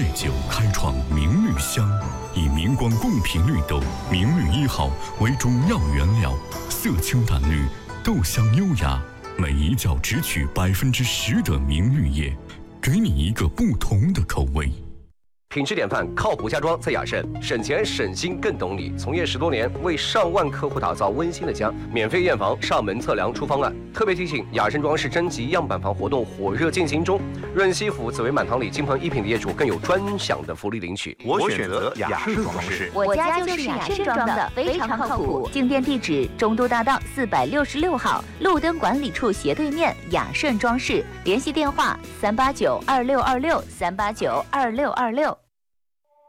酒开创明绿香，以明光贡品绿豆明绿1号为主要原料，色清淡绿，豆香优雅，每一角只取10%的明绿叶，给你一个不同的口味。 品质典范，靠谱家装在雅盛，省钱省心更懂你。从业10多年，为上万客户打造温馨的家，免费验房、上门测量出方案。特别提醒，雅盛装饰征集样板房活动火热进行中，润西府紫薇满堂里金鹏一品的业主更有专享的福利领取。 我选择雅盛装饰， 我家就是雅盛装的，非常靠谱。进店地址：中都大道466号，路灯管理处斜对面，雅盛装饰。联系电话：3892626，3892626。